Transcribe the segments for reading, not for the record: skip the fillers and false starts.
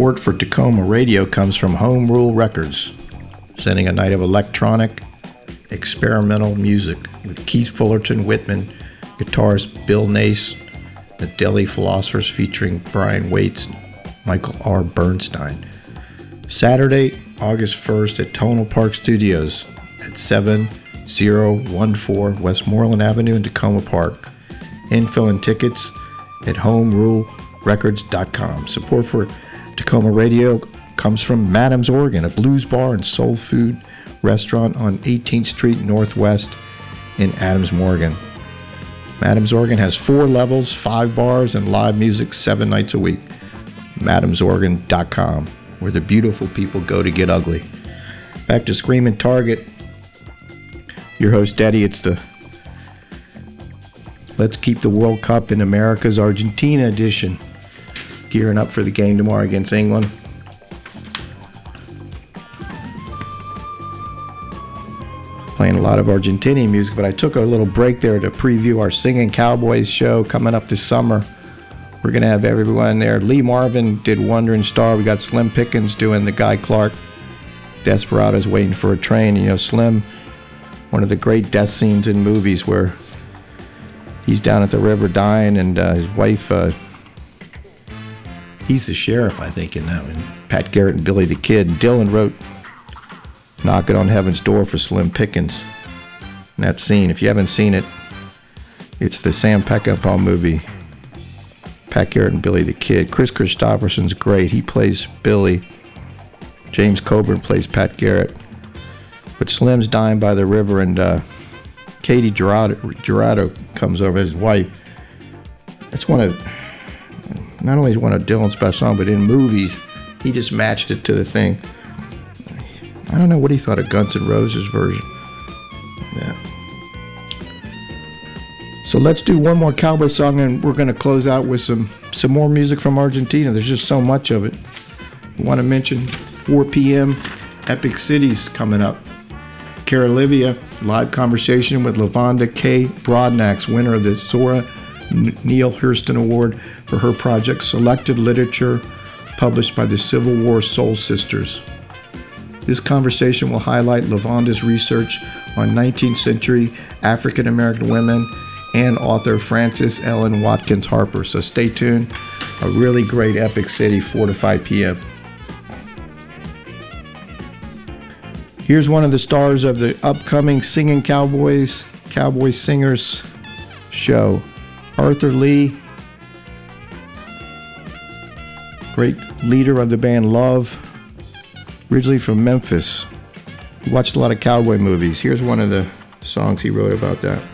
Support for Tacoma Radio comes from Home Rule Records, sending a night of electronic, experimental music with Keith Fullerton Whitman, guitarist Bill Nace, the Delhi Philosophers featuring Brian Waits and Michael R. Bernstein. Saturday, August 1st at Tonal Park Studios at 7014 Westmoreland Avenue in Tacoma Park. Info and tickets at homerulerecords.com. Support for Tacoma Radio comes from Madam's Oregon, a blues bar and soul food restaurant on 18th Street Northwest in Adams Morgan. Madam's Oregon has 4 levels, 5 bars, and live music 7 nights a week. MadamsOregon.com, where the beautiful people go to get ugly. Back to Screaming Target. Your host, Eddie. It's the Let's Keep the World Cup in America's Argentina edition. Gearing up for the game tomorrow against England. Playing a lot of Argentinian music, but I took a little break there to preview our Singing Cowboys show coming up this summer. We're going to have everyone there. Lee Marvin did Wandering Star. We got Slim Pickens doing the Guy Clark Desperados Waiting for a Train. You know, Slim, one of the great death scenes in movies where he's down at the river dying and his wife, he's the sheriff, I think, in that one. Pat Garrett and Billy the Kid. And Dylan wrote Knocking on Heaven's Door for Slim Pickens. And that scene, if you haven't seen it, it's the Sam Peckinpah movie, Pat Garrett and Billy the Kid. Chris Christopherson's great. He plays Billy. James Coburn plays Pat Garrett. But Slim's dying by the river, and Katie Gerardo comes over, his wife. It's not only is one of Dylan's best songs, but in movies, he just matched it to the thing. I don't know what he thought of Guns N' Roses version. Yeah. So let's do one more cowboy song, and we're going to close out with some more music from Argentina. There's just so much of it. I want to mention 4 p.m. Epic Cities coming up. Cara Livia, live conversation with Lavonda K. Broadnax, winner of the Zora Neale Hurston Award for her project Selected Literature, published by the Civil War Soul Sisters. This conversation will highlight Lavonda's research on 19th century African American women and author Frances Ellen Watkins Harper. So stay tuned. A really great Epic City, 4 to 5 p.m. Here's one of the stars of the upcoming Singing Cowboys, Cowboy Singers show, Arthur Lee, great leader of the band Love, originally from Memphis. He watched a lot of cowboy movies. Here's one of the songs he wrote about that.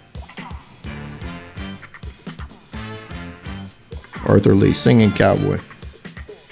Arthur Lee, Singing Cowboy.